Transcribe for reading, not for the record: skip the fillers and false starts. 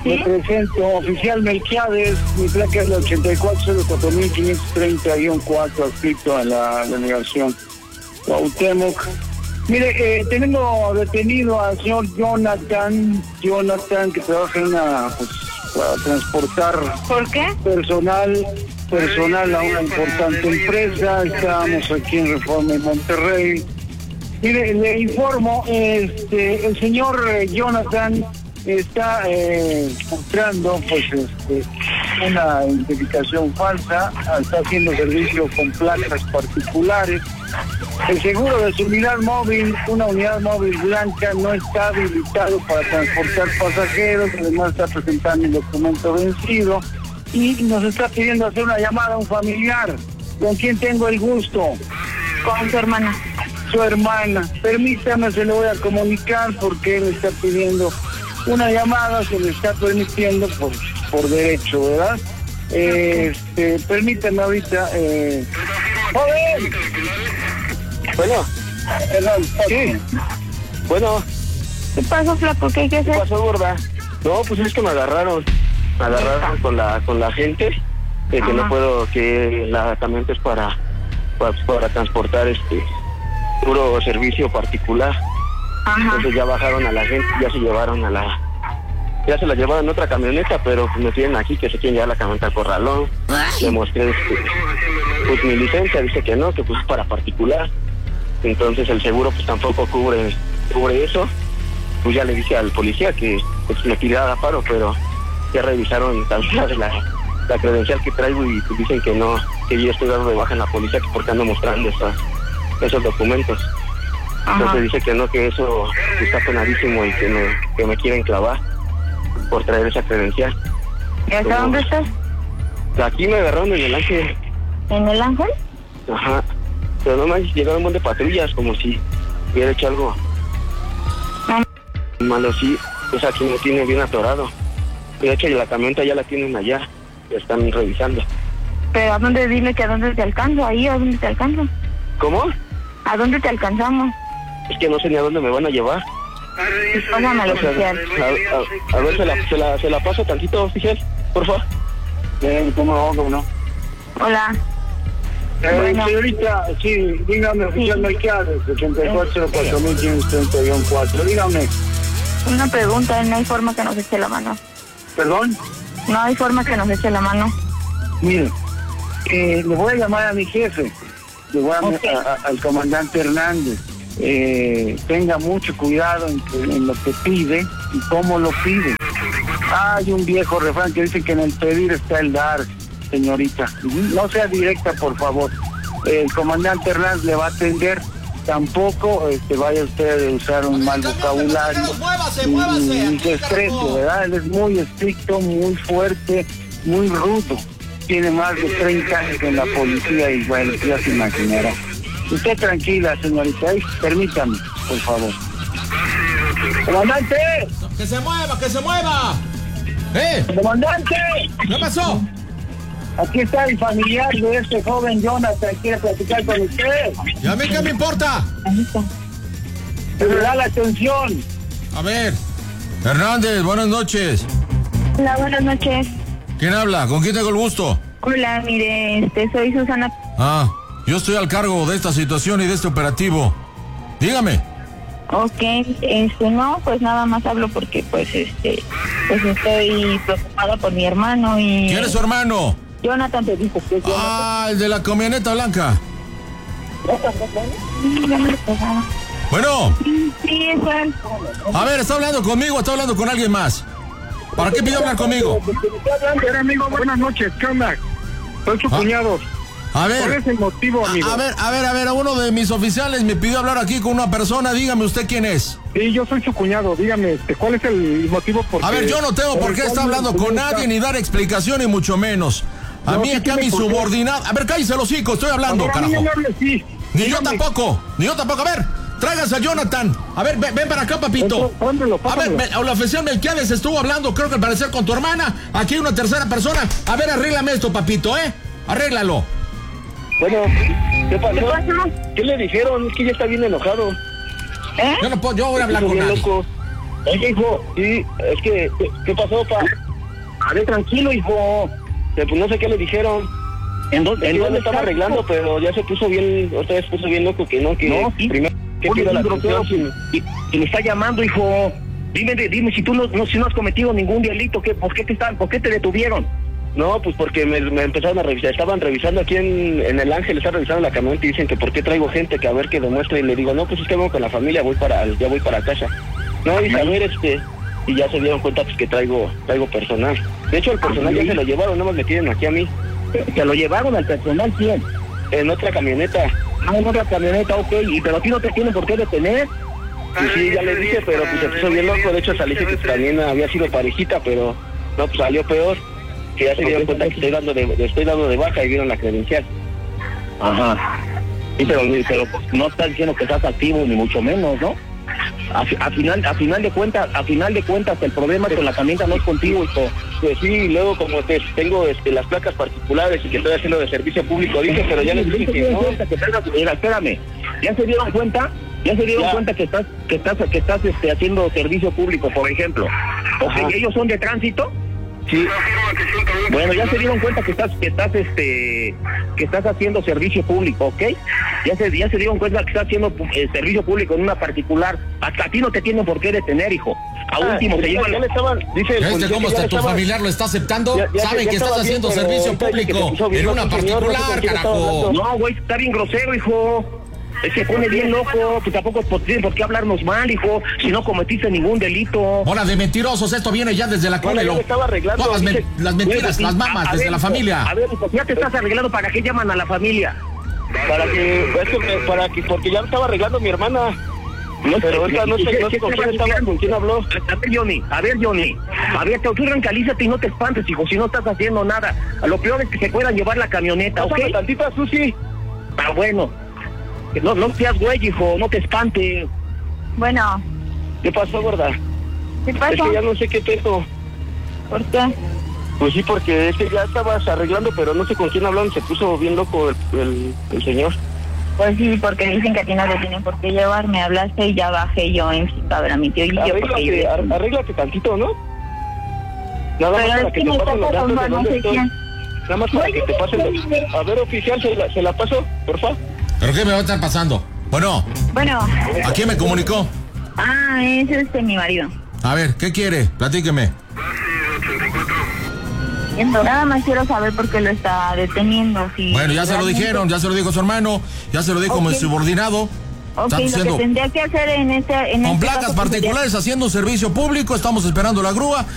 Me presento, oficial Melquiades, mi placa es la 8404.530-4, adscrito a la delegación Cuauhtémoc. Mire, tenemos detenido al señor Jonathan, que trabaja en una, para transportar. ¿Por qué? Personal a una importante empresa. Estábamos aquí en Reforma en Monterrey. Mire, le informo, el señor Jonathan está mostrando una identificación falsa, está haciendo servicio con placas particulares. El seguro de su unidad móvil, una unidad móvil blanca, no está habilitado para transportar pasajeros, además está presentando un documento vencido y nos está pidiendo hacer una llamada a un familiar. ¿Con quién tengo el gusto? Con su hermana. Su hermana. Permítame, se lo voy a comunicar porque él está pidiendo una llamada, se le está permitiendo por derecho, ¿verdad? Permítame ahorita. ¡Joder! Bueno. ¿Qué? Bueno. ¿Qué pasó, flaco? ¿Qué hay que hacer? ¿Qué pasó, gorda? No, pues es que me agarraron con la gente, que no puedo, que la camioneta es para transportar puro servicio particular. Ajá. Entonces ya bajaron a la gente, ya se la llevaron en otra camioneta, pero me piden aquí que se quieren llevar la camioneta al corralón. Le mostré pues mi licencia, dice que no, que pues es para particular. Entonces el seguro pues tampoco cubre eso. Pues ya le dije al policía que pues me pidiera paro, pero ya revisaron también la credencial que traigo y pues dicen que no, que yo estoy dando de baja en la policía porque ando mostrando esos documentos. Entonces dice que no, que eso está penadísimo y que me quieren clavar por traer esa credencial. ¿Y hasta dónde estás? Aquí me agarraron en el Ángel. ¿En el Ángel? Ajá. Pero no me han llegado un montón de patrullas, como si hubiera hecho algo malo, sí. Pues aquí me tiene bien atorado. De hecho, la camioneta ya la tienen allá. La están revisando. ¿Pero a dónde? Dile que a dónde te alcanzo. ¿Ahí? ¿A dónde te alcanzo? ¿Cómo? ¿A dónde te alcanzamos? Es que no sé ni a dónde me van a llevar. Pásame al oficial. A ver, se la paso tantito, oficial, por favor. ¿Cómo no? Hola. Bueno. Señorita, sí, dígame, oficial Melquiades, 8404.530-4, dígame. Una pregunta, no hay forma que nos eche la mano. ¿Perdón? No hay forma que nos eche la mano. Mire, le voy a llamar a mi jefe, le voy a al comandante Hernández. Tenga mucho cuidado en lo que pide y cómo lo pide. Hay un viejo refrán que dice que en el pedir está el dar, señorita. No sea directa, por favor. El comandante Hernández le va a atender. Tampoco vaya usted a usar un mal vocabulario. Ni se estrese, ¿verdad? Él es muy estricto, muy fuerte, muy rudo. Tiene más de 30 años en la policía y bueno, ya se imaginará. Usted tranquila, señorita, permítame, por favor. ¡Comandante! ¡Que se mueva, que se mueva! ¡Comandante! ¿Qué pasó? Aquí está el familiar de este joven Jonathan, quiere platicar con usted. ¿Y a mí qué me importa? Pero da la atención. A ver, Hernández, buenas noches. Hola, buenas noches. ¿Quién habla? ¿Con quién tengo el gusto? Hola, mire, soy Susana. Yo estoy al cargo de esta situación y de este operativo. Dígame. Ok, no, pues nada más hablo porque pues estoy preocupada por mi hermano y... ¿Quién es su hermano? Jonathan, te dijo que es Jonathan. El de la camioneta blanca. Bueno. Sí, es él. A ver, ¿está hablando conmigo o está hablando con alguien más? ¿Para qué pidió hablar conmigo? Era amigo, buenas noches, ¿qué onda? Soy su cuñado. A ver. ¿Cuál es el motivo, amigo? A ver, uno de mis oficiales me pidió hablar aquí con una persona, dígame usted quién es. Sí, yo soy su cuñado, dígame, ¿cuál es el motivo por qué? A ver, yo no tengo por qué estar hablando con nadie ni dar explicación y mucho menos. A mí acá mi subordinado... A ver, cállese el hocico, estoy hablando, carajo. Sí. Ni yo tampoco. A ver, tráiganse a Jonathan. A ver, ven para acá, papito. A ver, la oficial Melquiades estuvo hablando, creo que al parecer con tu hermana. Aquí hay una tercera persona. A ver, arréglame esto, papito, arréglalo. Bueno, ¿qué pasó? ¿Qué le dijeron? Es que ya está bien enojado. Yo voy a hablar con nadie. Oye, hijo. Sí, es que, ¿qué pasó, pa? A ver, tranquilo, hijo. Pues no sé qué le dijeron. ¿En dónde estaba arreglando, pero ya se puso bien, otra vez puso bien loco que no, que no, sí. Primero que pido la atención. Y me está llamando, hijo. Dime si tú si no has cometido ningún delito, ¿por qué te detuvieron? No, pues porque me empezaron a revisar, estaban revisando aquí en el Ángel, estaban revisando la camioneta y dicen que por qué traigo gente, que a ver qué demuestra, y le digo, no, pues es que vengo con la familia, ya voy para casa. No, y a ver, y ya se dieron cuenta pues que traigo personal. De hecho, el personal ya se lo llevaron, no me tienen aquí a mí. ¿Se lo llevaron al personal quién? En otra camioneta. Ah, en otra camioneta, ok, pero a ti no te tienen por qué detener. Pues sí, ya le dije, pero pues se puso bien loco, de hecho salí que también había sido parejita, pero no, pues salió peor. Que ya se dieron cuenta que estoy dando de baja y vieron la credencial. Ajá. Sí, pero pues, no estás diciendo que estás activo ni mucho menos, ¿no? A final de cuentas el problema con la camioneta no es contigo, hijo. Pues sí, y luego como tengo las placas particulares y que estoy haciendo de servicio público, dije, pero ya les dije que no. Mira, espérame. ¿Ya se dieron cuenta que estás haciendo servicio público, por ejemplo? ¿O que ellos son de tránsito? Sí. Bueno, ya se dieron cuenta que estás haciendo servicio público, ¿ok? Ya se dieron cuenta que estás haciendo servicio público en una particular. Hasta a ti no te tienen por qué detener, hijo. A último se llevan. Dice cómo está tu familiar lo está aceptando? Saben que estás haciendo servicio público en una particular, carajo. No, güey, está bien grosero, hijo. Es que pone bien loco, que tampoco tienen por qué hablarnos mal, hijo, si no cometiste ningún delito. Hola de mentirosos, esto viene ya desde la cole. Todas las mentiras, las mamas, desde la familia. A ver, hijo, ya te estás arreglando, ¿para qué llaman a la familia? Porque ya me estaba arreglando mi hermana. No, pero ahorita no sé con quién habló. A ver, Johnny, tú tranquilízate y no te espantes, hijo, si no estás haciendo nada. Lo peor es que se puedan llevar la camioneta, ¿ok? Tantita, Susi. Ah, bueno. No seas güey, hijo, no te espantes. Bueno. ¿Qué pasó, gorda? ¿Qué pasó? Es que ya no sé qué tengo. ¿Por qué? Pues sí, porque es que ya estabas arreglando, pero no sé con quién hablaron, se puso bien loco el señor. Pues sí, porque dicen que a ti no te tienen por qué llevar, me hablaste y ya bajé yo en cita a ver a mi tío y yo. Arréglate tantito, ¿no? Nada más para que te pasen los datos de dónde estoy. Nada más para que te pasen los... A ver, oficial, ¿se la paso, por favor? ¿Pero qué me va a estar pasando? Bueno. ¿A quién me comunicó? Ah, es mi marido. A ver, ¿qué quiere? Platíqueme. Nada más quiero saber por qué lo está deteniendo. Si bueno, ya se lo dijeron, ya se lo dijo su hermano, ya se lo dijo como subordinado. Ok, lo que tendría que hacer en con placas particulares haciendo un servicio público, estamos esperando la grúa.